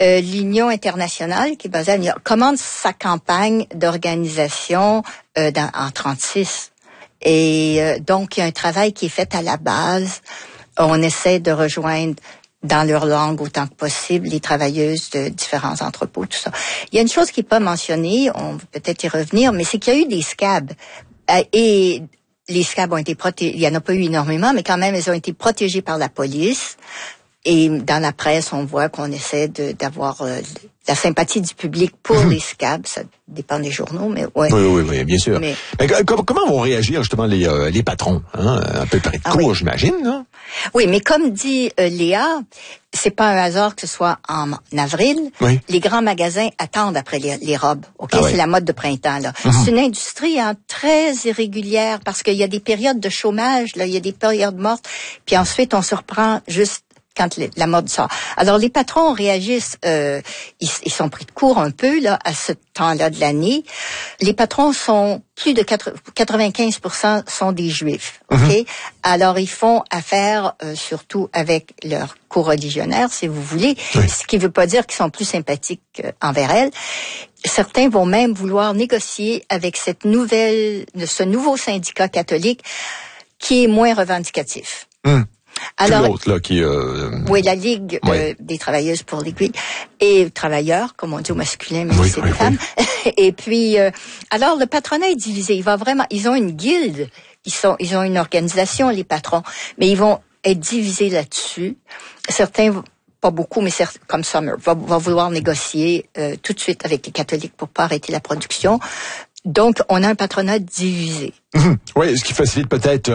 L'Union internationale, qui est basée à New York, commence sa campagne d'organisation en 1936. Et donc, il y a un travail qui est fait à la base. On essaie de rejoindre dans leur langue autant que possible les travailleuses de différents entrepôts, tout ça. Il y a une chose qui n'est pas mentionnée, on va peut-être y revenir, mais c'est qu'il y a eu des scabs. Et les scabs ont été protégés, il n'y en a pas eu énormément, mais quand même, elles ont été protégées par la police. Et dans la presse, on voit qu'on essaie d'avoir la sympathie du public pour les scabs. Ça dépend des journaux, mais ouais. Oui, bien sûr. Mais comment vont réagir justement les patrons, hein? Un peu près de court, j'imagine, non? Oui, mais comme dit Léa, c'est pas un hasard que ce soit en avril. Oui. Les grands magasins attendent après les robes. Ok, c'est la mode de printemps là. C'est une industrie très irrégulière parce qu'il y a des périodes de chômage, là, il y a des périodes mortes, puis ensuite on se reprend juste quand la mode sort. Alors les patrons réagissent, ils sont pris de court un peu là à ce temps-là de l'année. Les patrons sont plus de 95% sont des Juifs. Ok, alors ils font affaire surtout avec leurs coreligionnaires, si vous voulez, ce qui veut pas dire qu'ils sont plus sympathiques envers elles. Certains vont même vouloir négocier avec ce nouveau syndicat catholique qui est moins revendicatif. Alors, l'autre, là, qui, oui, la Ligue des travailleuses pour l'aiguille et travailleurs, comme on dit au masculin, mais c'est des femmes. Et puis, alors le patronat est divisé. Ils ont une guilde, ils ont une organisation, les patrons, mais ils vont être divisés là-dessus. Certains, pas beaucoup, mais comme Summer, va vouloir négocier tout de suite avec les catholiques pour pas arrêter la production. Donc, on a un patronat divisé. Oui, ce qui facilite peut-être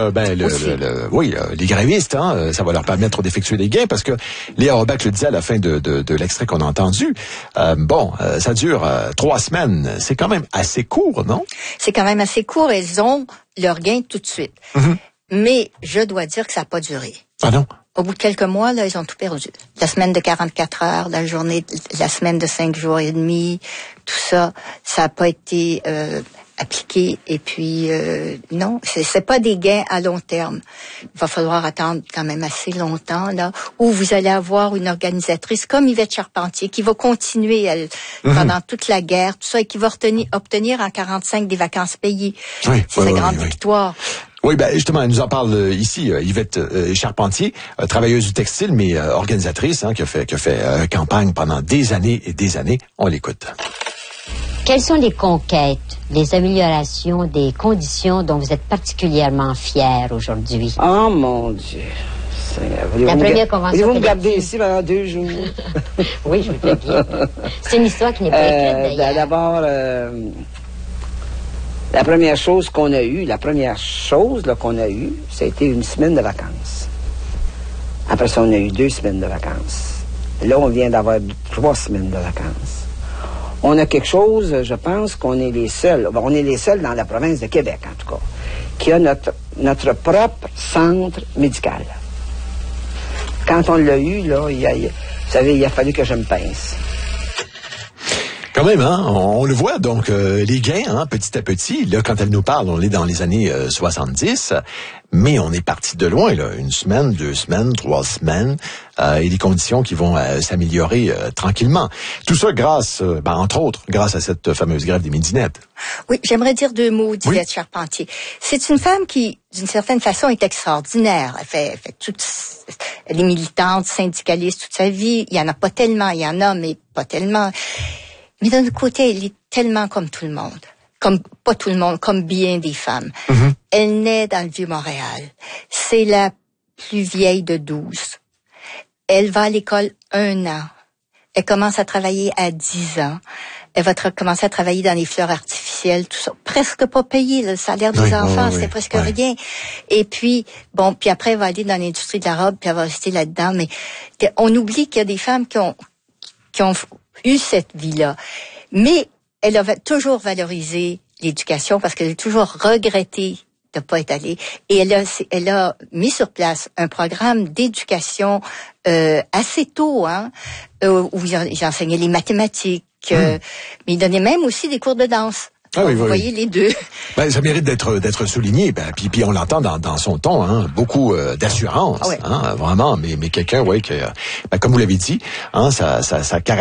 les grévistes, hein, ça va leur permettre d'effectuer des gains parce que Léa Robach le disait à la fin de l'extrait qu'on a entendu. Ça dure 3 semaines, c'est quand même assez court, non? C'est quand même assez court, elles ont leur gain tout de suite. Mais je dois dire que ça n'a pas duré. Ah non? Au bout de quelques mois, là, ils ont tout perdu. La semaine de 44 heures, la semaine de 5 jours et demi, tout ça, ça n'a pas été appliqué. Et puis, non, c'est pas des gains à long terme. Il va falloir attendre quand même assez longtemps, là, où vous allez avoir une organisatrice comme Yvette Charpentier qui va continuer pendant toute la guerre, tout ça, et qui va obtenir en 45 des vacances payées. C'est sa grande victoire. Oui, justement, elle nous en parle ici, Yvette Charpentier, travailleuse du textile, mais organisatrice, qui a fait campagne pendant des années et des années. On l'écoute. Quelles sont les conquêtes, les améliorations des conditions dont vous êtes particulièrement fiers aujourd'hui? Oh mon Dieu! La première convention. Vous me gardez ici pendant 2 jours. Oui, je vous fais bien. C'est une histoire qui n'est pas écrite, d'ailleurs. D'abord, la première chose qu'on a eue, ça a été une semaine de vacances. Après ça, on a eu 2 semaines de vacances. Là, on vient d'avoir 3 semaines de vacances. On a quelque chose, je pense qu'on est les seuls, on est les seuls dans la province de Québec, en tout cas, qui a notre propre centre médical. Quand on l'a eu, là, vous savez, il a fallu que je me pince. Quand même, on le voit, donc les gains, petit à petit, là, quand elle nous parle, on est dans les années 70, mais on est parti de loin, là, 1 semaine, 2 semaines, 3 semaines, et des conditions qui vont s'améliorer tranquillement. Tout ça grâce, entre autres, grâce à cette fameuse grève des midinettes. Oui, j'aimerais dire 2 mots d'Yvette Charpentier. C'est une femme qui, d'une certaine façon, est extraordinaire. Elle fait elle est militante, syndicaliste toute sa vie. Il y en a pas tellement, il y en a, mais pas tellement. Mais d'un autre côté, elle est tellement comme tout le monde. Pas tout le monde, comme bien des femmes. Elle naît dans le Vieux-Montréal. C'est la plus vieille de 12. Elle va à l'école 1 an. Elle commence à travailler à 10 ans. Elle va commencer à travailler dans les fleurs artificielles, tout ça. Presque pas payé, le salaire des enfants, c'était presque rien. Et puis, puis après, elle va aller dans l'industrie de la robe, puis elle va rester là-dedans. Mais on oublie qu'il y a des femmes qui ont eu cette vie-là. Mais elle a toujours valorisé l'éducation parce qu'elle a toujours regretté de pas être allée. Et elle a mis sur place un programme d'éducation assez tôt, où j'enseignais les mathématiques, mais il donnait même aussi des cours de danse. Ah oui, vous voyez les deux. Ça mérite d'être souligné. Puis on l'entend dans son ton, beaucoup d'assurance, vraiment. Mais quelqu'un, qui, comme vous l'avez dit, ça